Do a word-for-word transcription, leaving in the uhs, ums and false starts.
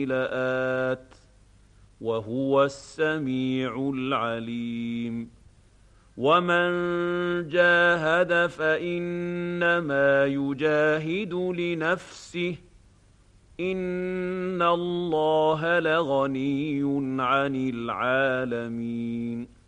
لآت وهو السميع العليم ومن جاهد فإنما يجاهد لنفسه إن الله لغني عن العالمين